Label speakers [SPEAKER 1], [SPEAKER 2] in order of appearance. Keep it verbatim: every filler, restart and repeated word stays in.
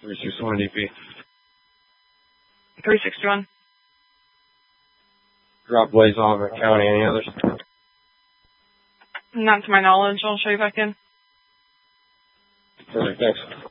[SPEAKER 1] three sixty-one D P.
[SPEAKER 2] three sixty-one.
[SPEAKER 1] Drop Blaze Oliver County. Any others?
[SPEAKER 2] Not to my knowledge. I'll show you back in.
[SPEAKER 1] Perfect. Thanks.